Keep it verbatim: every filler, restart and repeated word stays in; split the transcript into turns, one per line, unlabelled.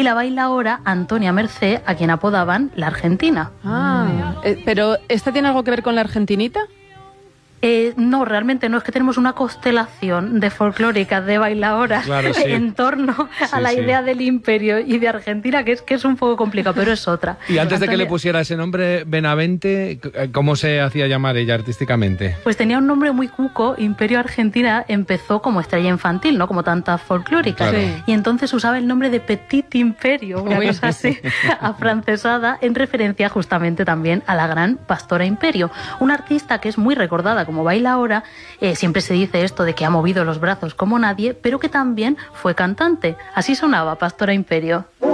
la bailaora Antonia Mercé, a quien apodaban la Argentina.
Ah, eh, pero ¿esta tiene algo que ver con la Argentinita?
Eh, no, realmente no, es que tenemos una constelación de folclóricas, de bailadoras,
claro, sí.
en torno
sí,
a la
sí.
idea del imperio y de Argentina, que es, que es un poco complicado, pero es otra.
Y antes de que
Antonia,
le pusiera ese nombre, Benavente, ¿cómo se hacía llamar ella artísticamente?
Pues tenía un nombre muy cuco. Imperio Argentina empezó como estrella infantil, ¿no? Como tantas folclóricas.
Claro.
Sí. Y entonces usaba el nombre de Petit Imperio, una
Uy.
cosa así, afrancesada, en referencia justamente también a la gran Pastora Imperio. Una artista que es muy recordada como bailaora, eh, siempre se dice esto de que ha movido los brazos como nadie, pero que también fue cantante. Así sonaba Pastora Imperio.